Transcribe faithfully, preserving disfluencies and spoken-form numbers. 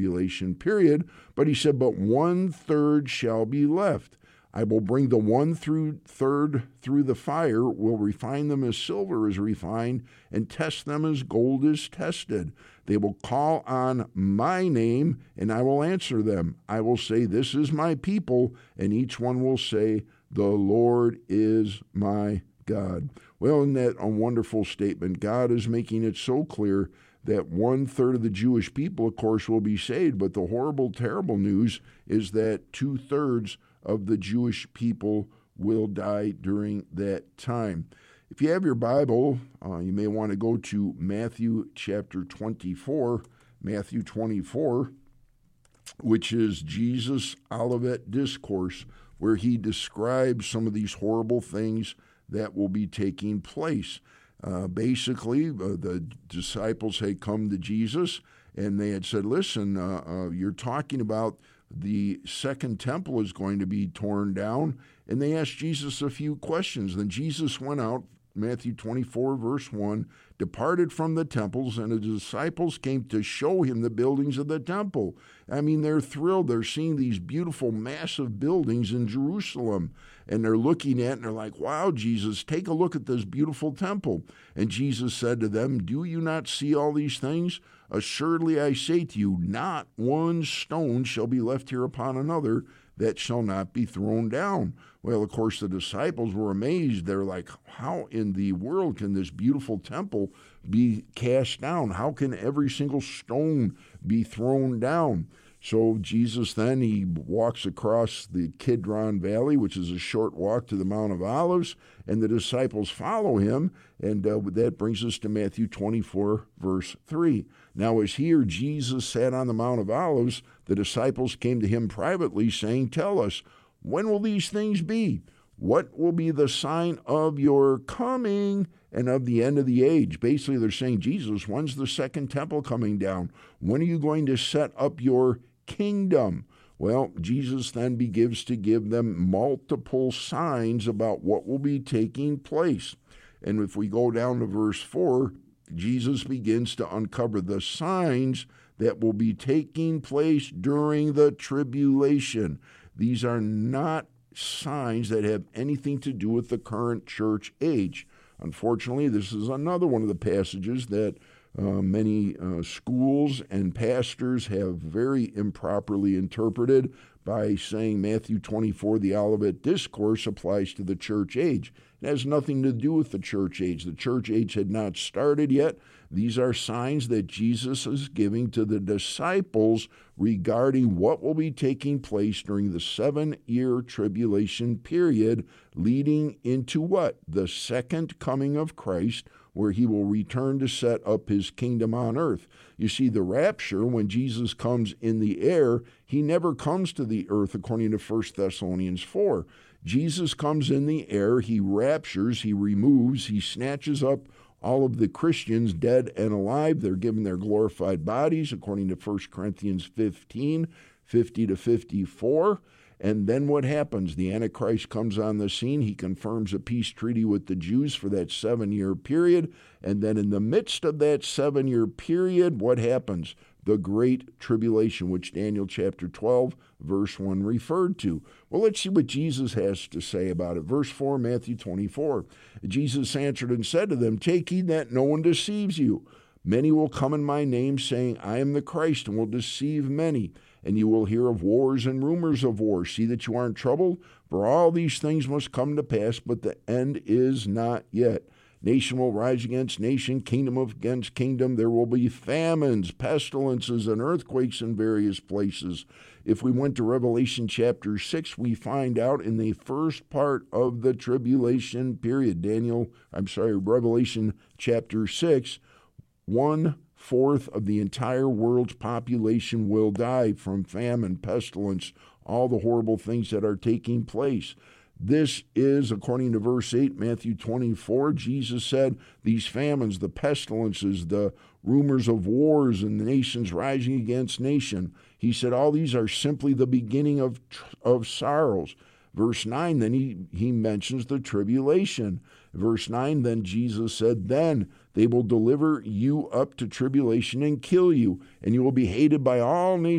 tribulation period. But he said, but one third shall be left. I will bring the one through third through the fire, will refine them as silver is refined, and test them as gold is tested. They will call on my name, and I will answer them. I will say, this is my people, and each one will say, the Lord is my God. Well, isn't that a wonderful statement? God is making it so clear that one-third of the Jewish people, of course, will be saved, but the horrible, terrible news is that two-thirds of the Jewish people will die during that time. If you have your Bible, uh, you may want to go to Matthew chapter twenty-four, Matthew twenty-four, which is Jesus' Olivet Discourse, where he describes some of these horrible things that will be taking place. Uh, basically, uh, the disciples had come to Jesus, and they had said, listen, uh, uh, you're talking about the second temple is going to be torn down. And they asked Jesus a few questions. Then Jesus went out, Matthew twenty-four, verse one, departed from the temples, and the disciples came to show him the buildings of the temple. I mean, they're thrilled. They're seeing these beautiful, massive buildings in Jerusalem, and they're looking at it, and they're like, wow, Jesus, take a look at this beautiful temple. And Jesus said to them, do you not see all these things? Assuredly, I say to you, not one stone shall be left here upon another that shall not be thrown down. Well, of course, the disciples were amazed. They're like, how in the world can this beautiful temple be cast down? How can every single stone be thrown down? So Jesus then, he walks across the Kidron Valley, which is a short walk to the Mount of Olives, and the disciples follow him, and uh, that brings us to Matthew twenty-four, verse three. Now, as here Jesus sat on the Mount of Olives, the disciples came to him privately, saying, tell us, when will these things be? What will be the sign of your coming and of the end of the age? Basically, they're saying, Jesus, when's the second temple coming down? When are you going to set up your kingdom? Well, Jesus then begins to give them multiple signs about what will be taking place. And if we go down to verse four, Jesus begins to uncover the signs that will be taking place during the tribulation. These are not signs that have anything to do with the current church age. Unfortunately, this is another one of the passages that uh, many uh, schools and pastors have very improperly interpreted by saying Matthew twenty-four, the Olivet Discourse, applies to the church age. It has nothing to do with the church age. The church age had not started yet. These are signs that Jesus is giving to the disciples regarding what will be taking place during the seven-year tribulation period leading into what? The second coming of Christ, where he will return to set up his kingdom on earth. You see, the rapture, when Jesus comes in the air, he never comes to the earth according to First Thessalonians four. Jesus comes in the air, he raptures, he removes, he snatches up all of the Christians, dead and alive. They're given their glorified bodies according to First Corinthians fifteen, fifty to fifty-four. And then what happens? The Antichrist comes on the scene. He confirms a peace treaty with the Jews for that seven-year period. And then in the midst of that seven-year period, what happens? The Great Tribulation, which Daniel chapter twelve, verse one referred to. Well, let's see what Jesus has to say about it. Verse four, Matthew twenty-four. Jesus answered and said to them, take heed that no one deceives you. Many will come in my name, saying, I am the Christ, and will deceive many. And you will hear of wars and rumors of wars. See that you aren't troubled, for all these things must come to pass, but the end is not yet. Nation will rise against nation, kingdom against kingdom. There will be famines, pestilences, and earthquakes in various places. If we went to Revelation chapter six, we find out in the first part of the tribulation period, Daniel, I'm sorry, Revelation chapter six, one fourth of the entire world's population will die from famine, pestilence, all the horrible things that are taking place. This is, according to verse eight, Matthew twenty-four, Jesus said, these famines, the pestilences, the rumors of wars and the nations rising against nation. He said, all these are simply the beginning of, of sorrows. Verse nine, then he, he mentions the tribulation. Verse nine, then Jesus said, then they will deliver you up to tribulation and kill you, and you will be hated by all nations